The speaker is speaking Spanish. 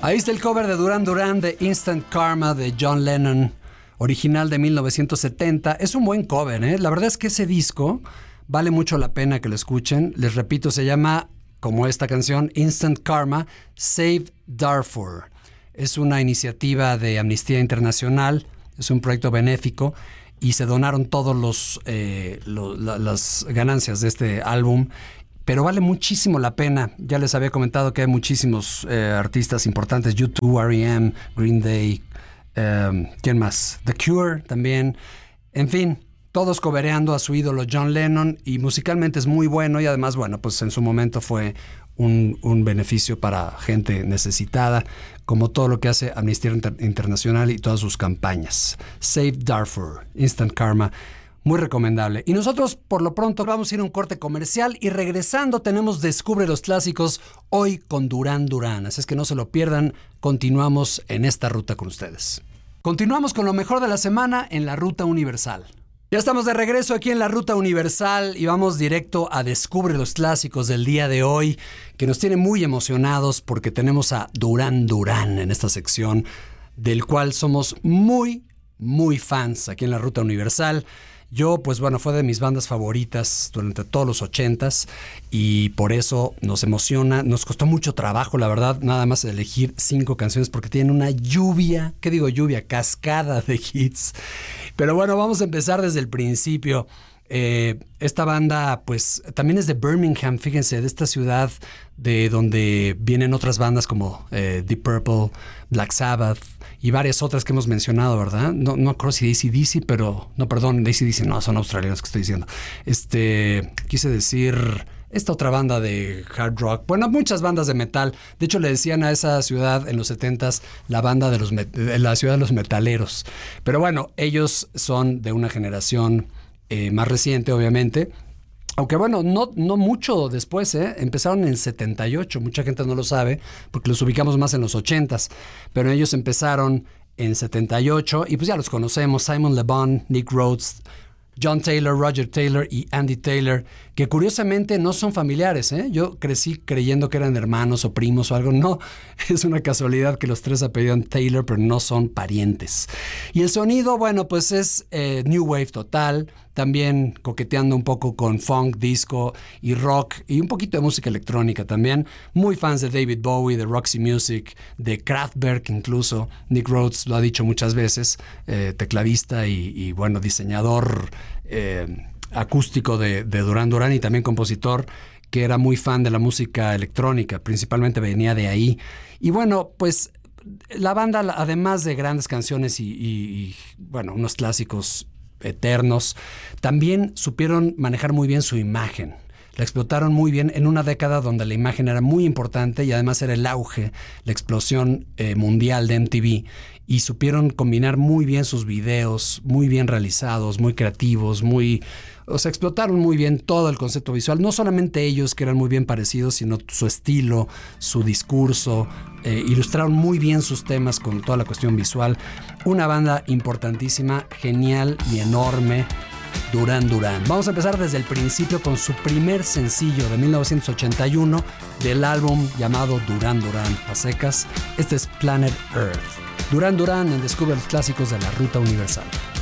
Ahí está el cover de Duran Duran de Instant Karma de John Lennon, original de 1970. Es un buen cover, ¿eh? La verdad es que ese disco vale mucho la pena que lo escuchen. Les repito, se llama, como esta canción, Instant Karma, Save Darfur. Es una iniciativa de Amnistía Internacional, es un proyecto benéfico y se donaron todas las ganancias de este álbum. Pero vale muchísimo la pena. Ya les había comentado que hay muchísimos artistas importantes. U2, R.E.M., Green Day, ¿quién más? The Cure también. En fin, todos cobereando a su ídolo John Lennon, y musicalmente es muy bueno, y además, bueno, pues en su momento fue un beneficio para gente necesitada, como todo lo que hace Amnistía Internacional y todas sus campañas. Save Darfur, Instant Karma. Muy recomendable. Y nosotros, por lo pronto, vamos a ir a un corte comercial y regresando tenemos Descubre los Clásicos hoy con Duran Duran. Así es que no se lo pierdan. Continuamos en esta ruta con ustedes. Continuamos con lo mejor de la semana en la Ruta Universal. Ya estamos de regreso aquí en la Ruta Universal y vamos directo a Descubre los Clásicos del día de hoy, que nos tiene muy emocionados porque tenemos a Duran Duran en esta sección, del cual somos muy fans aquí en la Ruta Universal. Yo, pues bueno, fue de mis bandas favoritas durante todos los 80s y por eso nos emociona. Nos costó mucho trabajo, la verdad, nada más elegir 5 canciones porque tienen una cascada de hits. Pero bueno, vamos a empezar desde el principio. Esta banda, pues, también es de Birmingham, fíjense, de esta ciudad de donde vienen otras bandas como Deep Purple, Black Sabbath y varias otras que hemos mencionado, ¿verdad? No creo si AC/DC, pero... No, perdón, AC/DC no, son australianos que estoy diciendo. Quise decir... Esta otra banda de hard rock, bueno, muchas bandas de metal. De hecho, le decían a esa ciudad en los 70s la banda de la ciudad de los metaleros. Pero bueno, ellos son de una generación más reciente, obviamente. Aunque bueno, no mucho después, empezaron en 78. Mucha gente no lo sabe porque los ubicamos más en los 80s. Pero ellos empezaron en 78 y pues ya los conocemos. Simon Le Bon, Nick Rhodes, John Taylor, Roger Taylor y Andy Taylor, que curiosamente no son familiares, ¿eh? Yo crecí creyendo que eran hermanos o primos o algo. No, es una casualidad que los tres apellidan Taylor, pero no son parientes. Y el sonido, bueno, pues es New Wave total, también coqueteando un poco con funk, disco y rock y un poquito de música electrónica también. Muy fans de David Bowie, de Roxy Music, de Kraftwerk incluso. Nick Rhodes lo ha dicho muchas veces, tecladista y bueno, diseñador acústico de Duran Duran y también compositor, que era muy fan de la música electrónica, principalmente venía de ahí. Y bueno, pues la banda, además de grandes canciones y bueno, unos clásicos eternos, también supieron manejar muy bien su imagen. La explotaron muy bien en una década donde la imagen era muy importante y además era el auge, la explosión mundial de MTV. Y supieron combinar muy bien sus videos, muy bien realizados, muy creativos, explotaron muy bien todo el concepto visual. No solamente ellos, que eran muy bien parecidos, sino su estilo, su discurso. Ilustraron muy bien sus temas con toda la cuestión visual. Una banda importantísima, genial y enorme, Duran Duran. Vamos a empezar desde el principio con su primer sencillo de 1981 del álbum llamado Duran Duran a secas. Este es Planet Earth. Duran Duran en Descubre los Clásicos de la Ruta Universal.